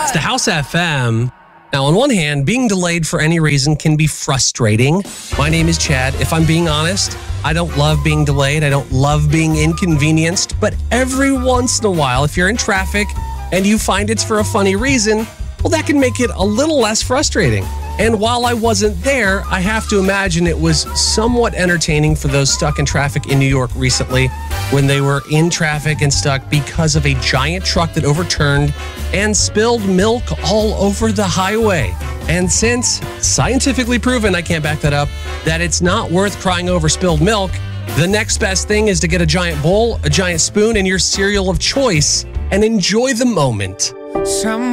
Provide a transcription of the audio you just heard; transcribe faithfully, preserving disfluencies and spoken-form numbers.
It's the House F M. Now, on one hand, being delayed for any reason can be frustrating. My name is Chad. If I'm being honest, I don't love being delayed. I don't love being inconvenienced. But every once in a while, if you're in traffic and you find it's for a funny reason, well, that can make it a little less frustrating. And while I wasn't there, I have to imagine it was somewhat entertaining for those stuck in traffic in New York recently when they were in traffic and stuck because of a giant truck that overturned and spilled milk all over the highway. And since scientifically proven, I can't back that up, that it's not worth crying over spilled milk, the next best thing is to get a giant bowl, a giant spoon, and your cereal of choice and enjoy the moment. Some